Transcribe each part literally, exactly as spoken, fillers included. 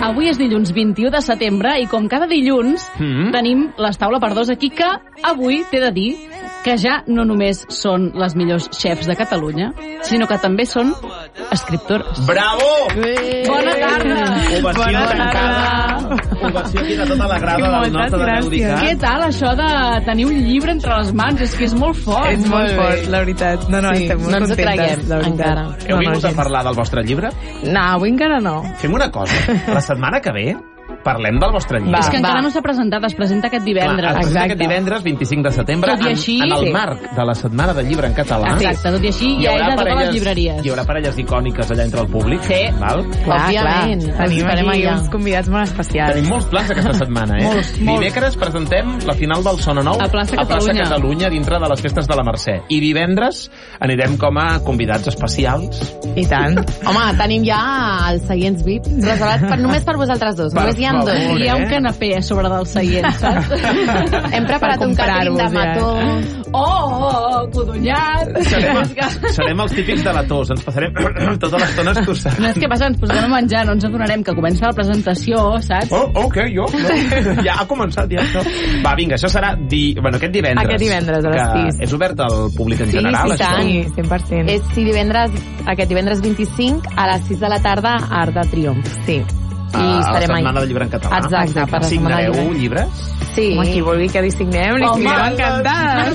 Avui és dilluns vint-i-u de setembre i com cada dilluns mm-hmm. tenim les taula per dos aquí que avui t'he de dir que ja no només són les millors xefs de Catalunya, sinó que també són escriptores. Bravo! Bé. Bona tarda! Ovació Bona tancada. Ovació aquí de tota la grada del nostre de Neudicat. Què tal això de tenir un llibre entre les mans? És que és molt fort. És molt, molt fort, la veritat. No, no, sí, estem molt no ens contentes, la veritat. encara. Heu no, vingut no, a parlar del vostre llibre? No, avui encara no. Fem una cosa. La setmana que ve parlem del vostre llibre. Va, és que encara va. no s'ha presentat, es presenta aquest divendres. Clar, es presenta aquest divendres, vint-i-cinc de setembre, Tot i així, en, en el sí. marc de la Setmana del Llibre en Català. Exacte, tot i així Hi ja haurà és a totes parelles- les llibreries. Hi haurà parelles icòniques allà entre el públic. Sí. Val? Clar, Òbviament. clar. Tenim Esperem aquí allà. uns convidats molt especials. Tenim molts plans aquesta setmana, eh? Molts, molts. Dimecres presentem la final del Sona Nou A Plaça Catalunya. Catalunya dintre de les festes de la Mercè. I divendres anirem com a convidats especials. I tant. Home, tenim ja els seients V I P reservats per, només per vosaltres dos. Per Només hi ha favor, dos. Hi ha un eh? canapé a sobre del seient, saps? Hem preparat Per un càtering de comprar-vos, ja. mató. Oh, oh, oh, codonyat! Serem, serem els típics delators. Ens passarem tota l'estona escurçant. No és que passa, ens posarem a menjar, no ens adonarem que comença la presentació, saps? Oh, ok, jo. No. Ja ha començat, ja això. Va, vinga, això serà di... bueno, aquest divendres. Aquest divendres, a les que sis. És obert al públic en Sí, general, sí, això? tant. Sí, cent per cent. És si divendres, aquest divendres vint-i-cinc a les sis de la tarda a Art de Triomf. Sí. I A la estarem Setmana allà. del Llibre en Català. Exacte, per la Setmana del Signareu Llibre. llibres? Sí. Home, qui vulgui que li signem, li Home, signem encantades.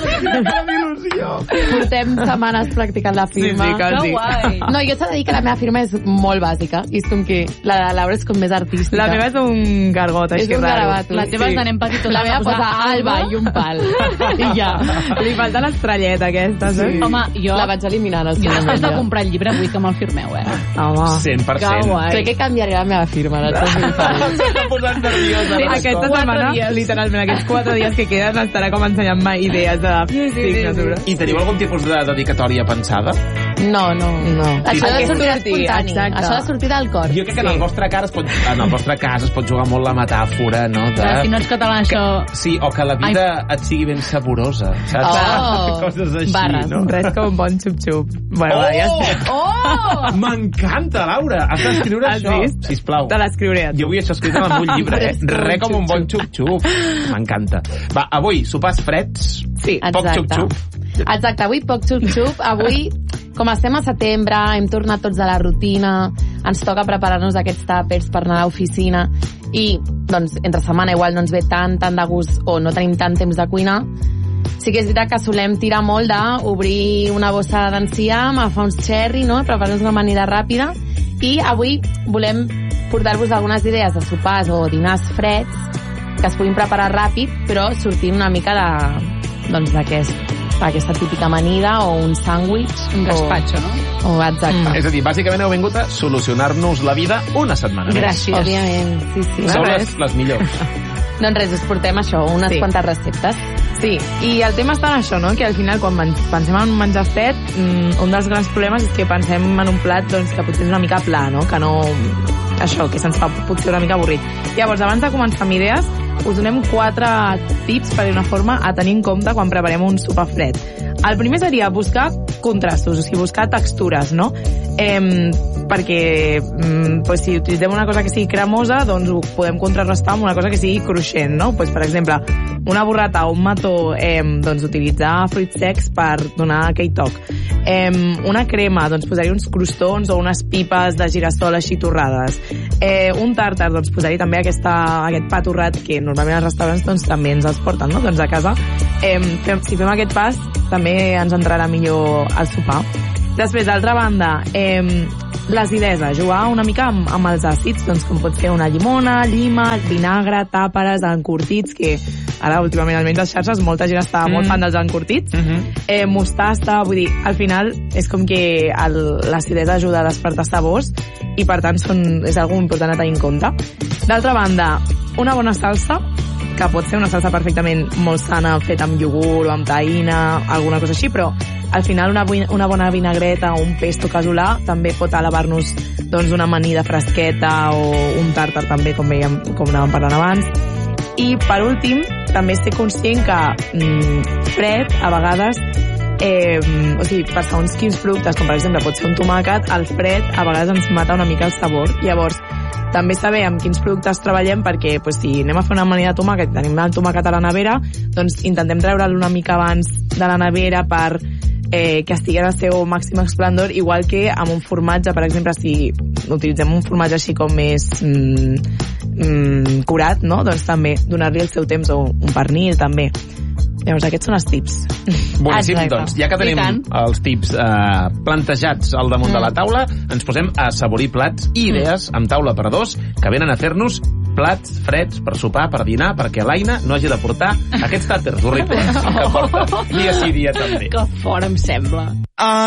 Portem setmanes practicant la firma. Sí, sí, que Que sí. guai! No, jo s'ha de dir que la meva firma és molt bàsica. I és com que la de Laura és com més artística. La meva és un gargot, És així un raro. garabato. La teva és d'anem petitona. La meva posa Alba i un pal. I ja. Li falta l'estrelleta aquesta, saps? Home, jo, La vaig eliminant. jo després de comprar el llibre vull que me'l firmeu, eh? Home. cent per Que cent. guai. Crec que canviaré la meva firma. No? S'està posant nerviosa. Sí, la aquesta cosa. setmana, dies. literalment, aquests quatre dies que queden estarà com ensenyant-me idees de signatura. I teniu algun tipus de dedicatòria pensada? No, no. no. Això El ha de que sortir surti, espontani. exacte. Això ha de sortir del cor. Jo crec que en el vostre cas es pot, en el vostre cas es pot jugar molt la metàfora, no? De... Clar, si no ets català, això... Sí, o que la vida et sigui ben saborosa, saps? Oh! Coses així, Barres. no? Res com un bon xup-xup. Bueno, Oh! va, ja està. Oh! M'encanta, Laura! Has d'escriure Has això. vist? Sisplau. Te l'escriuré. Jo vull això escrit en el meu llibre, eh? Res com Re un com un bon xup-xup. M'encanta. Va, avui, sopars freds, Sí, poc Exacte. xup-xup. Exacte, avui poc xup-xup. Avui, com estem a setembre, hem tornat tots a la rutina, ens toca preparar-nos aquests tàpers per anar a l'oficina i, doncs, entre setmana igual no ens ve tant, tant de gust o no tenim tant temps de cuinar. Sí que és veritat que solem tirar molt d'obrir una bossa d'enciam, agafar uns cherry, no? Preparar-nos una amanida ràpida i avui volem portar-vos algunes idees de sopars o dinars freds que es puguin preparar ràpid, però sortint una mica de, doncs, d'aquest, d'aquesta típica amanida o un sàndwich. Un gaspatxo, no? O, o exacte. Mm. És a dir, bàsicament heu vingut a solucionar-nos la vida una setmana més. Gràcies. Òbviament, sí, sí. Sou Res. les, les millors. Doncs res, us portem això, unes Sí. quantes receptes. Sí, i el tema està en això, no? Que al final, quan men- pensem en un menjar fred, mm, un dels grans problemes és que pensem en un plat doncs, que potser és una mica pla, no? Que no... Això, que se'ns fa potser una mica avorrit. Llavors, abans de començar amb idees, us donem quatre tips, per dir una forma, a tenir en compte quan preparem un sopar fred. El primer seria buscar contrastos, o sigui, buscar textures, no? Eh, perquè mm, pues, si utilitzem una cosa que sigui cremosa, doncs ho podem contrarrestar amb una cosa que sigui cruixent, no? Pues, per exemple, una burrata o un mató, eh, doncs utilitzar fruits secs per donar aquell toc. Eh, una crema, doncs posar-hi uns crostons o unes pipes de girassol així torrades. Eh, un tàrtar, doncs posar-hi també aquesta, aquest pa torrat que normalment als restaurants doncs, també ens els porten, no? Doncs a casa, eh, fem, si fem aquest pas, també ens entrarà millor al sopar. Després, d'altra banda, eh, l'acidesa, jugar una mica amb, amb els àcids, doncs com pot ser una llimona, llima, vinagre, tàperes, encurtits, que ara últimament almenys a les xarxes molta gent està mm. molt fan dels encurtits, mm -hmm. eh, mostassa, vull dir, al final és com que el, l'acidesa ajuda a despertar sabors i per tant són, és algo important a tenir en compte. D'altra banda, una bona salsa, que pot ser una salsa perfectament molt sana, feta amb iogurt o amb taïna, alguna cosa així, però al final una, una bona vinagreta o un pesto casolà també pot elevar-nos doncs, una amanida fresqueta o un tàrtar també, com veiem, com anàvem parlant abans. I per últim, també ser conscient que mm, fred, a vegades, eh, o sigui, per segons quins productes, com per exemple pot ser un tomàquet, el fred a vegades ens mata una mica el sabor. Llavors, també saber amb quins productes treballem, perquè pues, si anem a fer una amanida de tomàquet i tenim el tomàquet a la nevera, doncs intentem treure'l una mica abans de la nevera per eh, que estigui al seu màxim esplendor, igual que amb un formatge, per exemple, si utilitzem un formatge així com més mm, mm, curat, no? Doncs també donar-li el seu temps, o un pernil també. Llavors aquests són els tips. Boníssim, doncs, ja que tenim els tips eh, plantejats al damunt mm. de la taula, ens posem a assaborir plats i idees amb taula per dos que venen a fer-nos plats freds per sopar, per dinar, perquè l'Aina no hagi de portar aquests tàters horribles que porta dia sí dia també. Que fort em sembla. Uh,